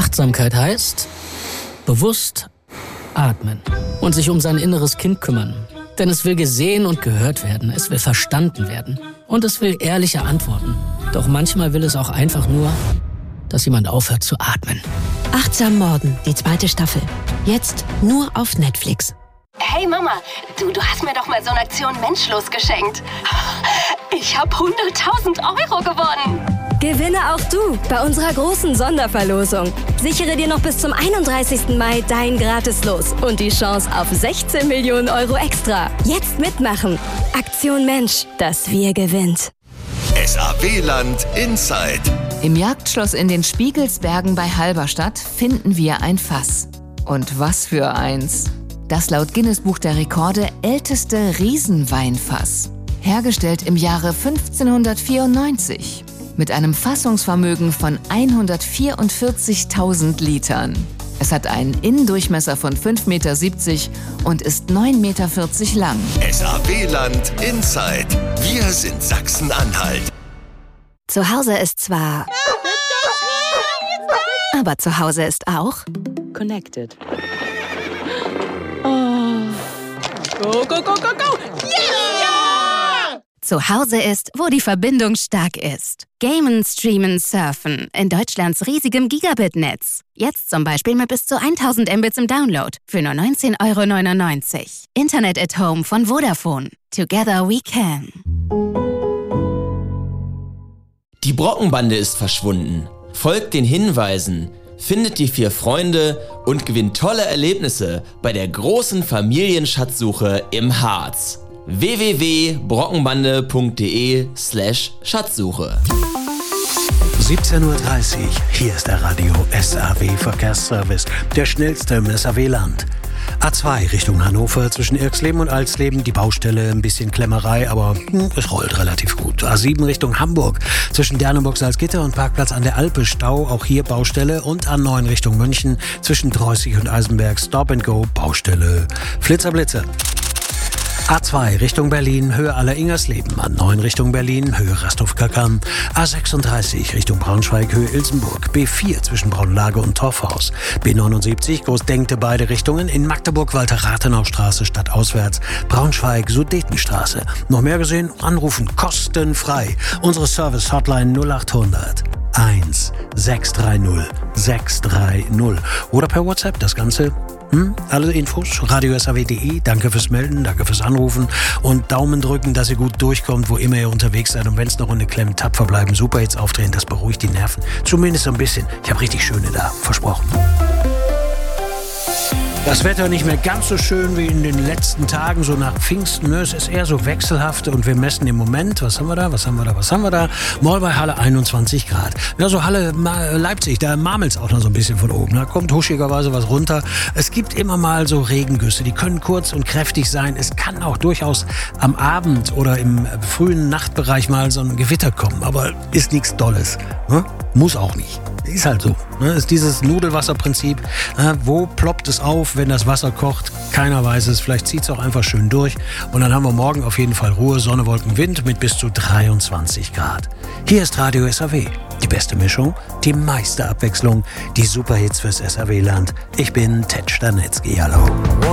Achtsamkeit heißt bewusst atmen und sich um sein inneres Kind kümmern. Denn es will gesehen und gehört werden, es will verstanden werden und es will ehrliche Antworten. Doch manchmal will es auch einfach nur, dass jemand aufhört zu atmen. Achtsam Morden, die 2. Staffel. Jetzt nur auf Netflix. Hey Mama, du hast mir doch mal so eine Aktion Menschlos geschenkt. Ich habe 100.000 Euro gewonnen. Gewinne auch du bei unserer großen Sonderverlosung. Sichere dir noch bis zum 31. Mai dein Gratislos und die Chance auf 16 Millionen Euro extra. Jetzt mitmachen. Aktion Mensch, das Wir gewinnt. SAW-Land Inside. Im Jagdschloss in den Spiegelsbergen bei Halberstadt finden wir ein Fass. Und was für eins. Das laut Guinness-Buch der Rekorde älteste Riesenweinfass. Hergestellt im Jahre 1594. Mit einem Fassungsvermögen von 144.000 Litern. Es hat einen Innendurchmesser von 5,70 Meter und ist 9,40 Meter lang. SAW-Land Inside. Wir sind Sachsen-Anhalt. Zu Hause ist zwar... aber zu Hause ist auch... Connected. Oh. Go, go, go, go, go! Yeah! Zu Hause ist, wo die Verbindung stark ist. Gamen, Streamen, Surfen in Deutschlands riesigem Gigabit-Netz. Jetzt zum Beispiel mit bis zu 1000 Mbits im Download für nur 19,99 €. Internet at Home von Vodafone. Together we can. Die Brockenbande ist verschwunden. Folgt den Hinweisen, findet die 4 Freunde und gewinnt tolle Erlebnisse bei der großen Familienschatzsuche im Harz. www.brockenbande.de/Schatzsuche. 17:30 Uhr, hier ist der Radio SAW Verkehrsservice, der schnellste im SAW-Land. A2 Richtung Hannover zwischen Irxleben und Alsleben, die Baustelle, ein bisschen Klemmerei, aber es rollt relativ gut. A7 Richtung Hamburg zwischen Derneburg, Salzgitter und Parkplatz an der Alpe, Stau, auch hier Baustelle. Und A9 Richtung München zwischen Treußig und Eisenberg, Stop and Go, Baustelle. Flitzer-Blitzer. A2 Richtung Berlin, Höhe Aller-Ingersleben. A9 Richtung Berlin, Höhe Rasthof-Kackern. A36 Richtung Braunschweig, Höhe Ilsenburg. B4 zwischen Braunlage und Torfhaus. B79 Großdenkte beide Richtungen. In Magdeburg Walter-Rathenau-Straße stadtauswärts. Braunschweig Sudetenstraße. Noch mehr gesehen? Anrufen kostenfrei. Unsere Service-Hotline 0800 1 630 630. Oder per WhatsApp das Ganze. Alle Infos, radio-saw.de. Danke fürs Melden, danke fürs Anrufen und Daumen drücken, dass ihr gut durchkommt, wo immer ihr unterwegs seid. Und wenn es noch in der Klemme tapfer bleiben, Superhits aufdrehen, das beruhigt die Nerven. Zumindest so ein bisschen. Ich habe richtig schöne da, versprochen. Das Wetter nicht mehr ganz so schön wie in den letzten Tagen, so nach Pfingsten. Es ist eher so wechselhaft und wir messen im Moment, was haben wir da? Mal bei Halle 21 Grad. Ja, so Halle Leipzig, da marmelt's auch noch so ein bisschen von oben. Da kommt huschigerweise was runter. Es gibt immer mal so Regengüsse, die können kurz und kräftig sein. Es kann auch durchaus am Abend oder im frühen Nachtbereich mal so ein Gewitter kommen, aber ist nichts Dolles. Ne? Muss auch nicht. Ist halt so. Ne? Ist dieses Nudelwasserprinzip. Wo ploppt es auf, wenn das Wasser kocht? Keiner weiß es. Vielleicht zieht es auch einfach schön durch. Und dann haben wir morgen auf jeden Fall Ruhe, Sonne, Wolken, Wind mit bis zu 23 Grad. Hier ist Radio SAW. Die beste Mischung, die meiste Abwechslung, die Superhits fürs SAW-Land. Ich bin Ted Stanetzky. Hallo.